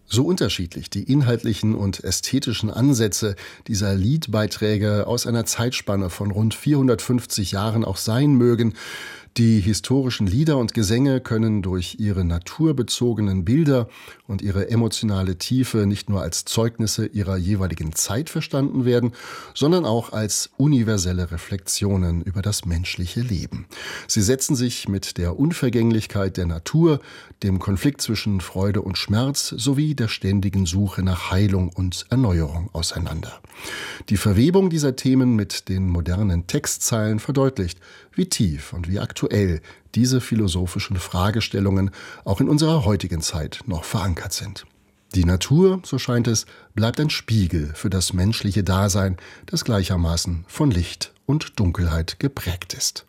So unterschiedlich die inhaltlichen und ästhetischen Ansätze dieser Liedbeiträge aus einer Zeitspanne von rund 450 Jahren auch sein mögen, die historischen Lieder und Gesänge können durch ihre naturbezogenen Bilder und ihre emotionale Tiefe nicht nur als Zeugnisse ihrer jeweiligen Zeit verstanden werden, sondern auch als universelle Reflexionen über das menschliche Leben. Sie setzen sich mit der Unvergänglichkeit der Natur, dem Konflikt zwischen Freude und Schmerz sowie der ständigen Suche nach Heilung und Erneuerung auseinander. Die Verwebung dieser Themen mit den modernen Textzeilen verdeutlicht, wie tief und wie aktuell diese philosophischen Fragestellungen auch in unserer heutigen Zeit noch verankert sind. Die Natur, so scheint es, bleibt ein Spiegel für das menschliche Dasein, das gleichermaßen von Licht und Dunkelheit geprägt ist.